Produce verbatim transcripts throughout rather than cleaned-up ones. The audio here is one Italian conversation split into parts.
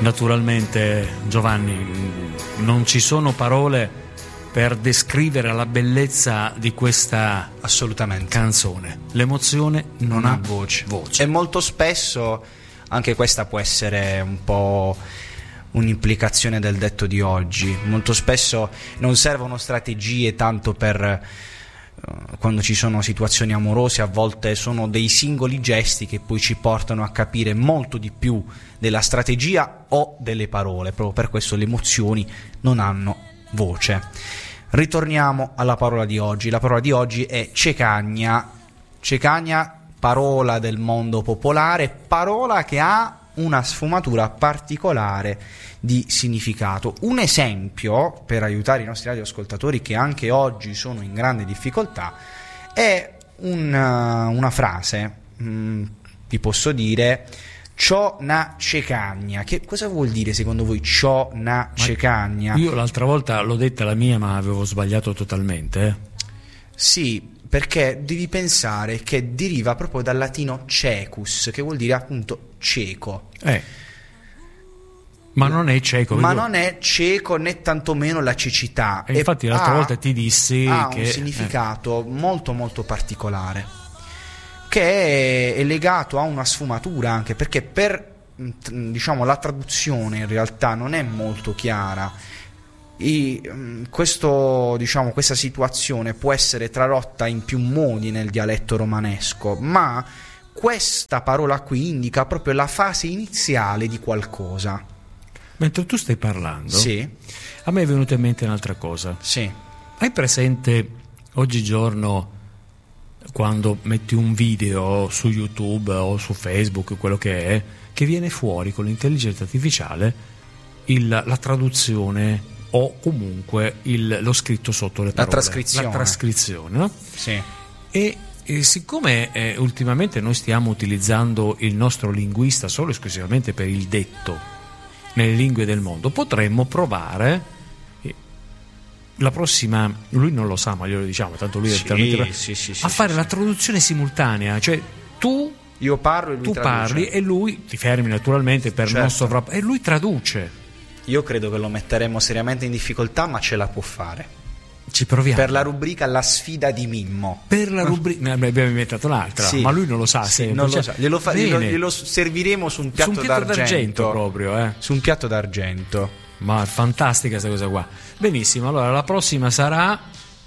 Naturalmente, Giovanni, non ci sono parole per descrivere la bellezza di questa assolutamente canzone. L'emozione non, non ha voce. voce. E molto spesso anche questa può essere un po' un'implicazione del detto di oggi. Molto spesso non servono strategie tanto per quando ci sono situazioni amorose, a volte sono dei singoli gesti che poi ci portano a capire molto di più della strategia o delle parole. Proprio per questo le emozioni non hanno voce. Ritorniamo alla parola di oggi. La parola di oggi è cecagna. Cecagna, parola del mondo popolare, parola che ha una sfumatura particolare di significato. Un esempio per aiutare i nostri radioascoltatori che anche oggi sono in grande difficoltà è una, una frase, mh, vi posso dire ciò na cecagna. Che cosa vuol dire secondo voi ciò na cecagna? Io l'altra volta l'ho detta la mia, ma avevo sbagliato totalmente. Eh? Sì, perché devi pensare che deriva proprio dal latino cecus, che vuol dire appunto cieco. Eh. Ma non è cieco. Ma non è cieco né tantomeno la cecità. E infatti l'altra ha, volta ti dissi ha che un significato eh. molto molto particolare, che è, è legato a una sfumatura, anche perché per diciamo la traduzione in realtà non è molto chiara. E, questo, diciamo, questa situazione può essere tradotta in più modi nel dialetto romanesco, ma questa parola qui indica proprio la fase iniziale di qualcosa. Mentre tu stai parlando, sì. a me è venuta in mente un'altra cosa. Sì. Hai presente oggigiorno quando metti un video su YouTube o su Facebook, quello che è, che viene fuori con l'intelligenza artificiale il, la traduzione o comunque il, lo scritto sotto le parole, la trascrizione, la trascrizione, no? Sì. E, e siccome eh, ultimamente noi stiamo utilizzando il nostro linguista solo e esclusivamente per il detto nelle lingue del mondo, potremmo provare eh, la prossima, lui non lo sa ma glielo diciamo, tanto lui è sì, talmente sì, sì, sì, a fare sì, la sì. traduzione simultanea, cioè tu io parlo e lui tu traduce. parli e lui ti fermi naturalmente per certo. non sovra e lui traduce. Io credo che lo metteremo seriamente in difficoltà, ma ce la può fare. Ci proviamo. Per la rubrica La sfida di Mimmo. Per la rubrica ne abbiamo inventato un'altra, sì. ma lui non lo sa sì, sempre. non cioè, lo sa. Glielo, fa, glielo, glielo serviremo su un piatto, su un piatto d'argento. d'argento proprio, eh. Su un piatto d'argento. Ma è fantastica questa cosa qua. Benissimo, allora la prossima sarà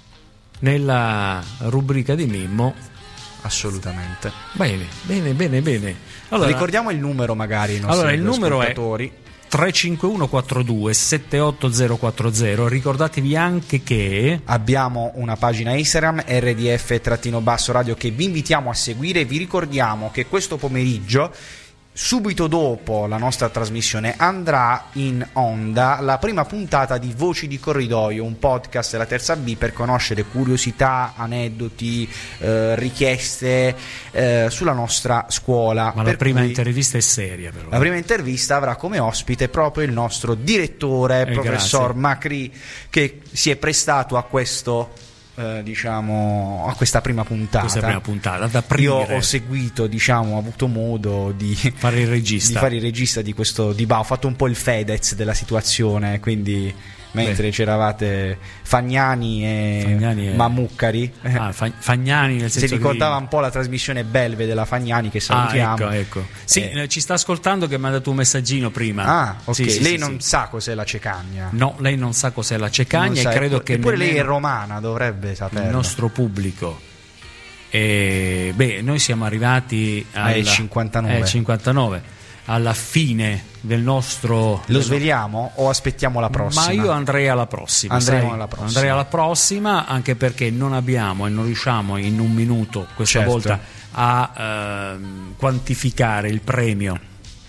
nella rubrica di Mimmo. Assolutamente. Bene, bene, bene, bene. Allora, ricordiamo il numero magari ai nostri allora, il numero è tre cinque uno quattro due sette otto zero quattro zero. Ricordatevi anche che abbiamo una pagina Instagram R D F radio che vi invitiamo a seguire. Vi ricordiamo che questo pomeriggio, subito dopo la nostra trasmissione, andrà in onda la prima puntata di Voci di Corridoio, un podcast della Terza B per conoscere curiosità, aneddoti, eh, richieste eh, sulla nostra scuola. Ma per la prima cui intervista è seria, però. La prima intervista avrà come ospite proprio il nostro direttore, eh, professor grazie. Macri, che si è prestato a questo Eh, diciamo a questa prima puntata. Questa prima puntata ad aprire. Io ho seguito, diciamo, ho avuto modo di fare il regista, di fare il regista di questo dibattito. Ho fatto un po' il Fedez della situazione, quindi mentre Beh. c'eravate Fagnani e, Fagnani e... Mamuccari, ah, Fagnani nel senso si ricordava di... un po' la trasmissione Belve della Fagnani, che salutiamo. Ah, ecco, ecco. Sì, eh. ci sta ascoltando, che mi ha dato un messaggino prima. Ah, ok. Sì, sì, lei sì, non sì. sa cos'è la cecagna. No, lei non sa cos'è la cecagna e credo che eppure nemmeno... lei è romana, dovrebbe saperlo. Il nostro pubblico. E beh, noi siamo arrivati al cinquantanove. Eh, cinquantanove alla fine del nostro. Lo sveliamo o aspettiamo la prossima? Ma io andrei alla prossima. Andremo sai? alla prossima. Andrei alla prossima, anche perché non abbiamo e non riusciamo in un minuto questa certo. volta a eh, quantificare il premio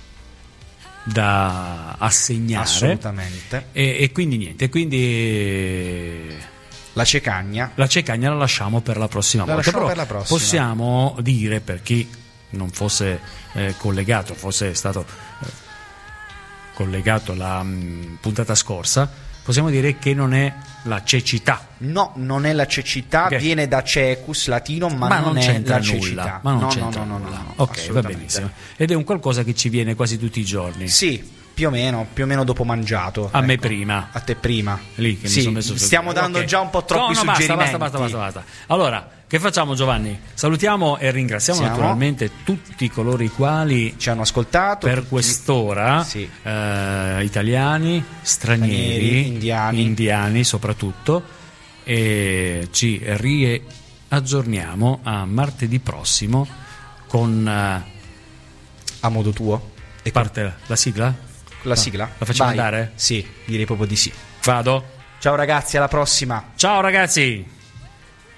da assegnare. Assolutamente. E, e quindi niente, quindi la cecagna. La cecagna la lasciamo per la prossima la volta. Però per la prossima. Possiamo dire, per chi non fosse eh, collegato, fosse stato eh, collegato la mh, puntata scorsa, possiamo dire che non è la cecità. No, non è la cecità, okay. Viene da cecus latino, ma, ma non, non è la nulla, cecità. Ma non no, c'entra no, no, nulla. no, no, ok, va benissimo. Ed è un qualcosa che ci viene quasi tutti i giorni. Sì, più o meno, più o meno dopo mangiato. A ecco. me prima. A te prima. Lì che sì, mi sono messo stiamo dando okay. già un po' troppi no, no, suggerimenti. Basta, basta, basta, basta, basta. Allora, che facciamo, Giovanni? Salutiamo e ringraziamo Siamo. naturalmente tutti coloro i quali ci hanno ascoltato per tutti... quest'ora, sì. eh, italiani, stranieri, stranieri indiani. indiani soprattutto, e ci riaggiorniamo a martedì prossimo con uh, a modo tuo. e parte la sigla? La sigla? La facciamo Vai. andare? Sì, direi proprio di sì. Vado? Ciao ragazzi, alla prossima. Ciao ragazzi!